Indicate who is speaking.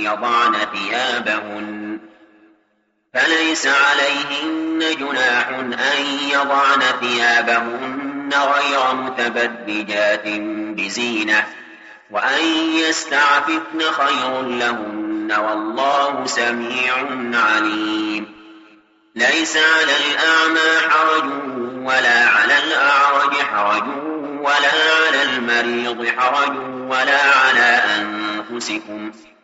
Speaker 1: يضعن ثيابهن فليس عليهن جناح أن يضعن ثيابهن غير متبرجات بزينة وأن يستعففن خير لهن والله سميع عليم. ليس على الأعمى حرج ولا على الأعرج حرج ولا على المريض حرج ولا على أنفسكم